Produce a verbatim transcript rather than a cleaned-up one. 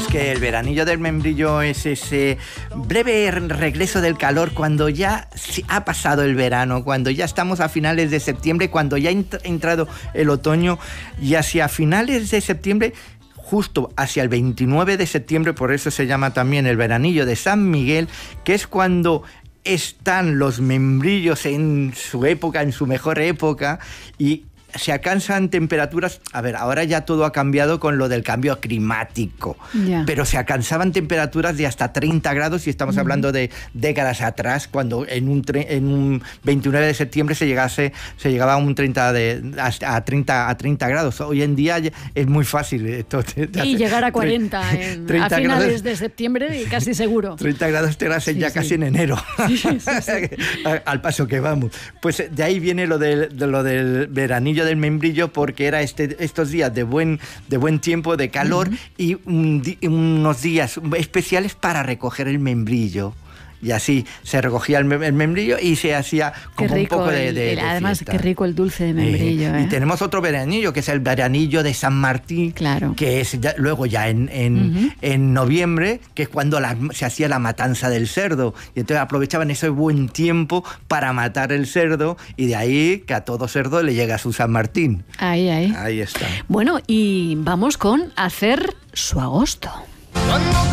que el veranillo del membrillo es ese breve regreso del calor cuando ya ha pasado el verano, cuando ya estamos a finales de septiembre, cuando ya ha entrado el otoño, y hacia finales de septiembre, justo hacia el veintinueve de septiembre, por eso se llama también el veranillo de San Miguel, que es cuando están los membrillos en su época, en su mejor época, y se alcanzan temperaturas. A ver, ahora ya todo ha cambiado con lo del cambio climático, yeah. pero se alcanzaban temperaturas de hasta treinta grados, y estamos uh-huh. hablando de décadas atrás, cuando en un, tre- en un veintinueve de septiembre se llegase se llegaba a un treinta de, a, treinta, a treinta grados. Hoy en día es muy fácil esto. Y llegar a cuarenta en, a finales grados, de septiembre, casi seguro. treinta grados te hacen sí, ya sí. casi en enero. Sí, sí, sí. Al paso que vamos. Pues de ahí viene lo del, de lo del veranillo del membrillo, porque era este, estos días de buen, de buen tiempo, de calor, uh-huh. y un di, unos días especiales para recoger el membrillo. Y así se recogía el, el membrillo y se hacía como rico, un poco de, de, el, de además, fiesta. Qué rico el dulce de membrillo. Eh, eh. ¿eh? Y tenemos otro veranillo, que es el veranillo de San Martín, claro. que es ya, luego ya en, en, uh-huh. en noviembre, que es cuando la, se hacía la matanza del cerdo. Y entonces aprovechaban ese buen tiempo para matar el cerdo, y de ahí que a todo cerdo le llega su San Martín. Ahí, ahí. Ahí está. Bueno, y vamos con hacer su agosto.